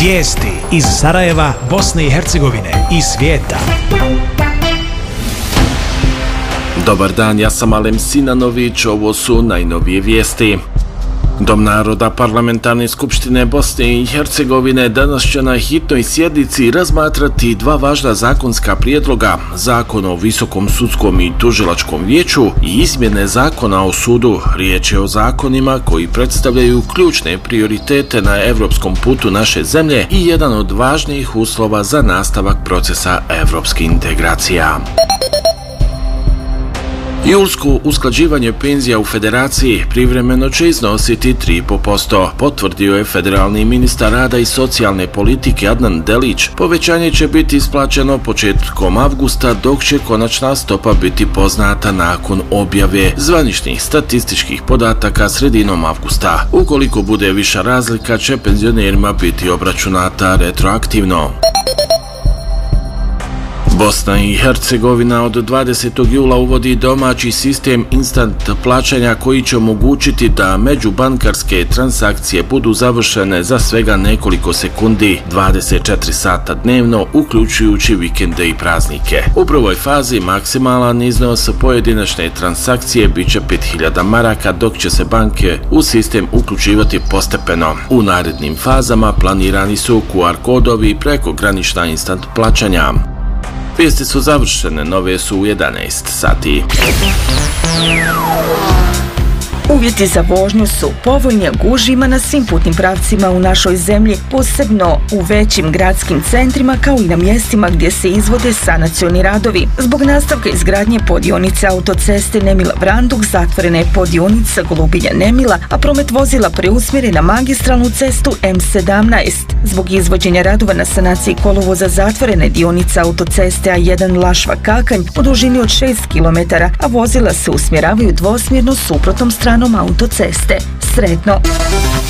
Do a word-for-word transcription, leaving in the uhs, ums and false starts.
Vijesti iz Sarajeva, Bosne i Hercegovine i svijeta. Dobar dan, ja sam Alem Sinanović, ovo su najnovije vijesti. Dom naroda Parlamentarne skupštine Bosne i Hercegovine danas će na hitnoj sjednici razmatrati dva važna zakonska prijedloga, Zakon o Visokom sudskom i tužilačkom vijeću i izmjene Zakona o sudu. Riječ je o zakonima koji predstavljaju ključne prioritete na evropskom putu naše zemlje i jedan od važnijih uslova za nastavak procesa evropskih integracija. Julsko usklađivanje penzija u Federaciji privremeno će iznositi tri i pol posto, potvrdio je federalni ministar rada i socijalne politike Adnan Delić. Povećanje će biti isplaćeno početkom avgusta, dok će konačna stopa biti poznata nakon objave zvaničnih statističkih podataka sredinom avgusta. Ukoliko bude viša razlika, će penzionerima biti obračunata retroaktivno. Bosna i Hercegovina od dvadesetog jula uvodi domaći sistem instant plaćanja koji će omogućiti da međubankarske transakcije budu završene za svega nekoliko sekundi, dvadeset četiri sata dnevno, uključujući vikende i praznike. U prvoj fazi maksimalan iznos pojedinačne transakcije bit će pet hiljada maraka, dok će se banke u sistem uključivati postepeno. U narednim fazama planirani su Q R kodovi i prekogranična instant plaćanja. Vijesti su završene, nove su u jedanaest sati. Uvjeti za vožnju su povoljni, a gužva na svim putnim pravcima u našoj zemlji, posebno u većim gradskim centrima kao i na mjestima gdje se izvode sanacioni radovi. Zbog nastavka izgradnje poddionice autoceste Nemila-Vranduk zatvorena je poddionica Golubinja-Nemila, a promet vozila preusmjeren na magistralnu cestu M sedamnaest. Zbog izvođenja radova na sanaciji kolovoza zatvorena je dionica autoceste A jedan Lašva-Kakanj u dužini od šest kilometara, a vozila se usmjeravaju dvosmjerno suprotnom stranom autoceste. Sretno!